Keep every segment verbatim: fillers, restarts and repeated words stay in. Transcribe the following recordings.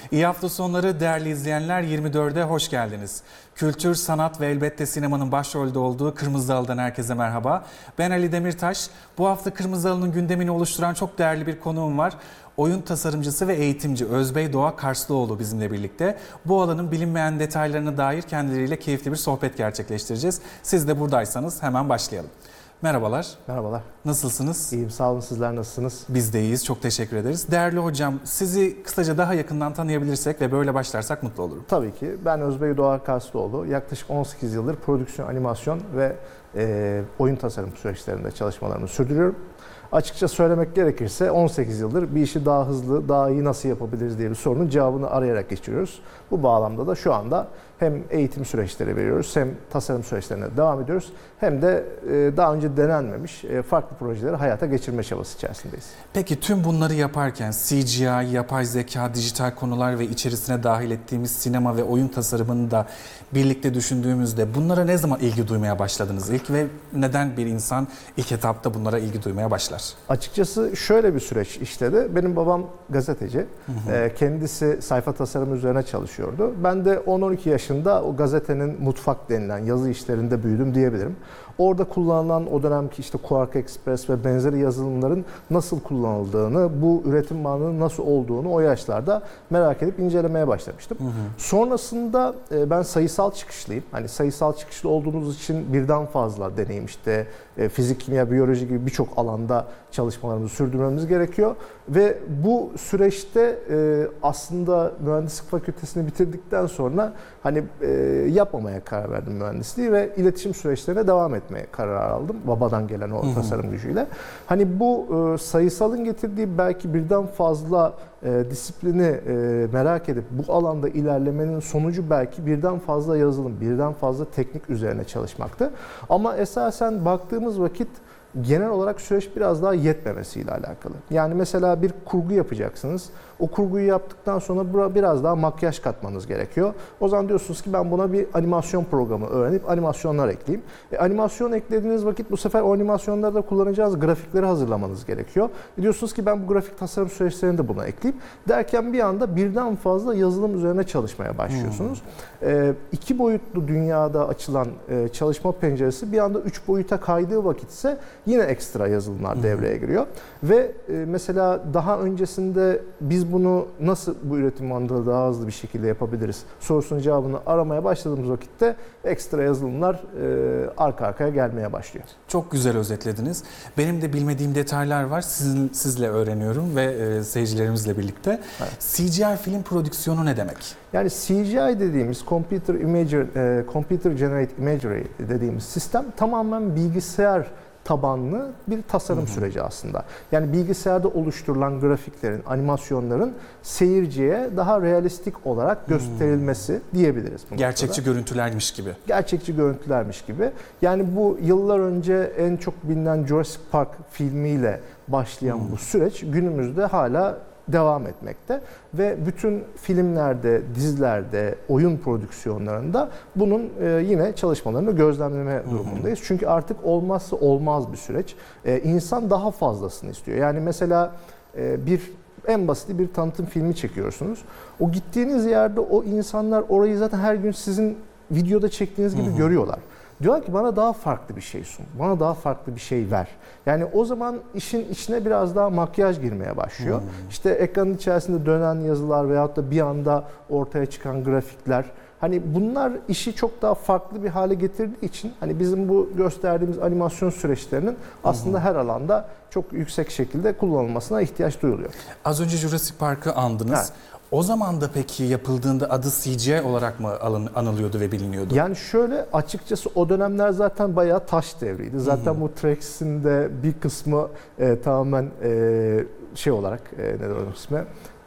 İyi hafta sonları değerli izleyenler, yirmi dörde hoş geldiniz. Kültür, sanat ve elbette sinemanın başrolde olduğu Kırmızı Halı'dan herkese merhaba. Ben Ali Demirtaş. Bu hafta Kırmızı Halı'nın gündemini oluşturan çok değerli bir konuğum var. Oyun tasarımcısı ve eğitimci Özbey Doğa Karslıoğlu bizimle birlikte. Bu alanın bilinmeyen detaylarına dair kendileriyle keyifli bir sohbet gerçekleştireceğiz. Siz de buradaysanız hemen başlayalım. Merhabalar. Merhabalar. Nasılsınız? İyiyim, sağ olun. Sizler nasılsınız? Biz de iyiyiz. Çok teşekkür ederiz. Değerli hocam, sizi kısaca daha yakından tanıyabilirsek ve böyle başlarsak mutlu olurum. Tabii ki. Ben Özbey Doğa Karslıoğlu. Yaklaşık on sekiz yıldır prodüksiyon, animasyon ve e, oyun tasarım süreçlerinde çalışmalarımı sürdürüyorum. Açıkça söylemek gerekirse on sekiz yıldır bir işi daha hızlı, daha iyi nasıl yapabiliriz diye bir sorunun cevabını arayarak geçiriyoruz. Bu bağlamda da şu anda hem eğitim süreçleri veriyoruz, hem tasarım süreçlerine devam ediyoruz, hem de daha önce denenmemiş farklı projeleri hayata geçirme çabası içerisindeyiz. Peki tüm bunları yaparken C G I, yapay zeka, dijital konular ve içerisine dahil ettiğimiz sinema ve oyun tasarımını da birlikte düşündüğümüzde bunlara ne zaman ilgi duymaya başladınız ilk ve neden bir insan ilk etapta bunlara ilgi duymaya başlar? Açıkçası şöyle bir süreç işledi. Benim babam gazeteci. Hı hı. Kendisi sayfa tasarımı üzerine çalışıyordu. Ben de on on iki yaşında o gazetenin mutfak denilen yazı işlerinde büyüdüm diyebilirim. Orada kullanılan o dönemki işte Quark Express ve benzeri yazılımların nasıl kullanıldığını, bu üretim bağının nasıl olduğunu o yaşlarda merak edip incelemeye başlamıştım. Hı hı. Sonrasında ben sayısal çıkışlıyım. Hani sayısal çıkışlı olduğumuz için birden fazla deneyim, işte fizik, kimya, biyoloji gibi birçok alanda çalışmalarımızı sürdürmemiz gerekiyor. Ve bu süreçte aslında mühendislik fakültesini bitirdikten sonra hani yapmamaya karar verdim mühendisliği ve iletişim süreçlerine devam etmeye karar aldım. Babadan gelen o tasarım gücüyle. Hani bu sayısalın getirdiği belki birden fazla disiplini merak edip bu alanda ilerlemenin sonucu belki birden fazla yazılım, birden fazla teknik üzerine çalışmaktı. Ama esasen baktığımız vakit genel olarak süreç biraz daha yetmemesiyle alakalı. Yani mesela bir kurgu yapacaksınız. O kurguyu yaptıktan sonra biraz daha makyaj katmanız gerekiyor. O zaman diyorsunuz ki ben buna bir animasyon programı öğrenip animasyonlar ekleyeyim. E, animasyon eklediğiniz vakit bu sefer o animasyonlarda kullanacağınız grafikleri hazırlamanız gerekiyor. E, diyorsunuz ki ben bu grafik tasarım süreçlerini de buna ekleyeyim. Derken bir anda birden fazla yazılım üzerine çalışmaya başlıyorsunuz. Hmm. E, iki boyutlu dünyada açılan e, çalışma penceresi bir anda üç boyuta kaydığı vakit ise yine ekstra yazılımlar hmm. devreye giriyor. Ve e, mesela daha öncesinde biz bunu nasıl bu üretim bandını daha hızlı bir şekilde yapabiliriz sorusunun cevabını aramaya başladığımız vakitte ekstra yazılımlar e, arka arkaya gelmeye başlıyor. Çok güzel özetlediniz. Benim de bilmediğim detaylar var. Sizin, sizle öğreniyorum ve e, seyircilerimizle birlikte. Evet. C G I film prodüksiyonu ne demek? Yani C G I dediğimiz Computer Imagery, e, Computer Generate Imagery dediğimiz sistem tamamen bilgisayar tabanlı bir tasarım hı hı. süreci aslında. Yani bilgisayarda oluşturulan grafiklerin, animasyonların seyirciye daha realistik olarak gösterilmesi hı. diyebiliriz. Bu Gerçekçi noktada. görüntülermiş gibi. Gerçekçi görüntülermiş gibi. Yani bu yıllar önce en çok bilinen Jurassic Park filmiyle başlayan hı. bu süreç günümüzde hala devam etmekte ve bütün filmlerde, dizilerde, oyun prodüksiyonlarında bunun yine çalışmalarını gözlemleme durumundayız. Hı hı. Çünkü artık olmazsa olmaz bir süreç. İnsan daha fazlasını istiyor. Yani mesela bir en basit bir tanıtım filmi çekiyorsunuz. O gittiğiniz yerde o insanlar orayı zaten her gün sizin videoda çektiğiniz gibi hı hı. görüyorlar. Diyorlar ki bana daha farklı bir şey sun, bana daha farklı bir şey ver. Yani o zaman işin içine biraz daha makyaj girmeye başlıyor. Hmm. İşte ekranın içerisinde dönen yazılar veyahut da bir anda ortaya çıkan grafikler. Hani bunlar işi çok daha farklı bir hale getirdiği için hani bizim bu gösterdiğimiz animasyon süreçlerinin aslında her alanda çok yüksek şekilde kullanılmasına ihtiyaç duyuluyor. Az önce Jurassic Park'ı andınız. Evet. O zaman da peki yapıldığında adı C G I olarak mı anılıyordu ve biliniyordu? Yani şöyle, açıkçası o dönemler zaten bayağı taş devriydi. Zaten hı hı. bu Trex'in de bir kısmı e, tamamen e, şey olarak, e, ne diyorum ismi?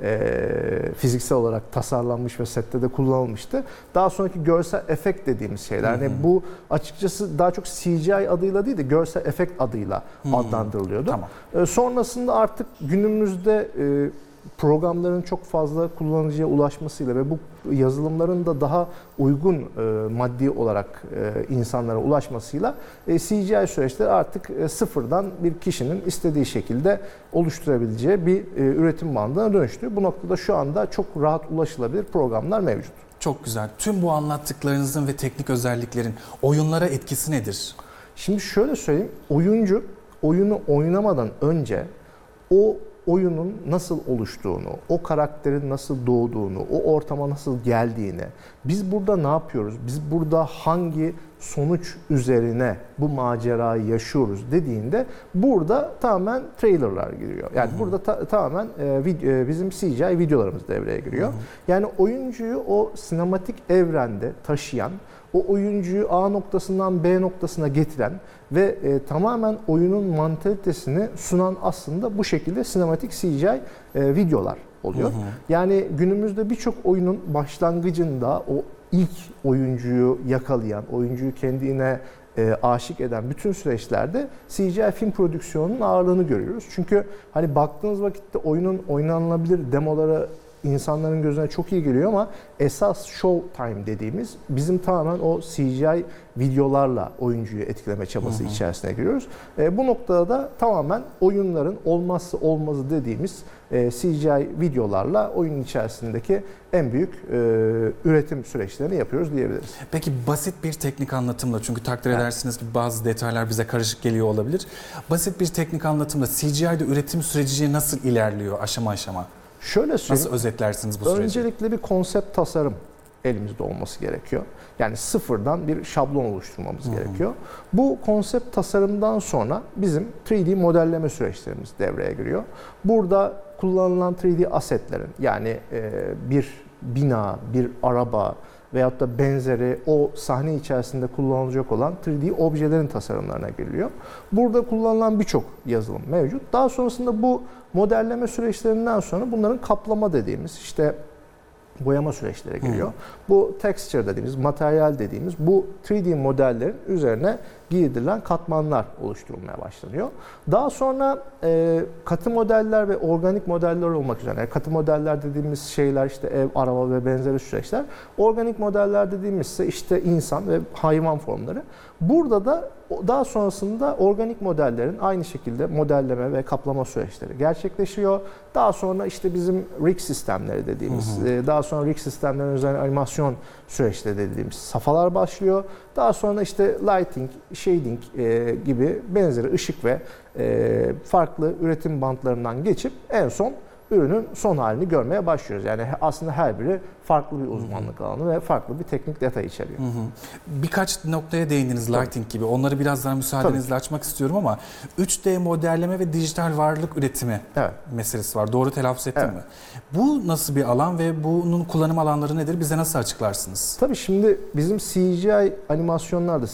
E, fiziksel olarak tasarlanmış ve sette de kullanılmıştı. Daha sonraki görsel efekt dediğimiz şeyler. Yani bu açıkçası daha çok C G I adıyla değil de görsel efekt adıyla hı hı. adlandırılıyordu. Tamam. E, sonrasında artık günümüzde e, programların çok fazla kullanıcıya ulaşmasıyla ve bu yazılımların da daha uygun e, maddi olarak e, insanlara ulaşmasıyla e, C G I süreçleri artık e, sıfırdan bir kişinin istediği şekilde oluşturabileceği bir e, üretim bandına dönüştü. Bu noktada şu anda çok rahat ulaşılabilir programlar mevcut. Çok güzel. Tüm bu anlattıklarınızın ve teknik özelliklerin oyunlara etkisi nedir? Şimdi şöyle söyleyeyim, oyuncu oyunu oynamadan önce o oyunun nasıl oluştuğunu, o karakterin nasıl doğduğunu, o ortama nasıl geldiğini, biz burada ne yapıyoruz, biz burada hangi sonuç üzerine bu macerayı yaşıyoruz dediğinde burada tamamen trailerlar giriyor. Yani hı hı. burada ta- tamamen e, vid- e, bizim C G I videolarımız devreye giriyor. Hı hı. Yani oyuncuyu o sinematik evrende taşıyan, o oyuncuyu A noktasından B noktasına getiren ve e, tamamen oyunun mantalitesini sunan aslında bu şekilde sinematik C G I e, videolar oluyor. Hı hı. Yani günümüzde birçok oyunun başlangıcında o ilk oyuncuyu yakalayan, oyuncuyu kendine e, aşık eden bütün süreçlerde C G I film prodüksiyonunun ağırlığını görüyoruz. Çünkü hani baktığınız vakitte oyunun oynanılabilir demoları insanların gözüne çok iyi geliyor ama esas show time dediğimiz bizim tamamen o C G I videolarla oyuncuyu etkileme çabası hı hı. içerisine giriyoruz. E, bu noktada da tamamen oyunların olmazsa olmazı dediğimiz e, C G I videolarla oyunun içerisindeki en büyük e, üretim süreçlerini yapıyoruz diyebiliriz. Peki basit bir teknik anlatımla, çünkü takdir evet. edersiniz ki bazı detaylar bize karışık geliyor olabilir. Basit bir teknik anlatımla C G I'de üretim süreci nasıl ilerliyor aşama aşama? Şöyle söyleyeyim. Nasıl özetlersiniz bu süreci? Öncelikle bir konsept tasarım elimizde olması gerekiyor. Yani sıfırdan bir şablon oluşturmamız hı hı. gerekiyor. Bu konsept tasarımdan sonra bizim üç D modelleme süreçlerimiz devreye giriyor. Burada kullanılan üç D asetlerin, yani bir bina, bir araba veyahut da benzeri o sahne içerisinde kullanılacak olan üç D objelerin tasarımlarına giriliyor. Burada kullanılan birçok yazılım mevcut. Daha sonrasında bu modelleme süreçlerinden sonra bunların kaplama dediğimiz, işte boyama süreçleri geliyor. Hmm. Bu texture dediğimiz, materyal dediğimiz bu üç D modellerin üzerine girdirilen katmanlar oluşturulmaya başlanıyor. Daha sonra e, katı modeller ve organik modeller olmak üzere, yani katı modeller dediğimiz şeyler işte ev, araba ve benzeri süreçler. Organik modeller dediğimiz ise işte insan ve hayvan formları. Burada da daha sonrasında organik modellerin aynı şekilde modelleme ve kaplama süreçleri gerçekleşiyor. Daha sonra işte bizim rig sistemleri dediğimiz, hı hı. daha sonra rig sistemlerinin üzerine animasyon süreçleri dediğimiz safhalar başlıyor. Daha sonra işte lighting, shading e, gibi benzeri ışık ve e, farklı üretim bantlarından geçip en son ürünün son halini görmeye başlıyoruz. Yani aslında her biri farklı bir uzmanlık alanı ve farklı bir teknik detay içeriyor. Hı hı. Birkaç noktaya değindiniz, lighting gibi. Onları biraz daha müsaadenizle Tabii. açmak istiyorum ama üç D modelleme ve dijital varlık üretimi evet. meselesi var. Doğru telaffuz ettim evet. mi? Bu nasıl bir alan ve bunun kullanım alanları nedir? Bize nasıl açıklarsınız? Tabii şimdi bizim C G I animasyonlarda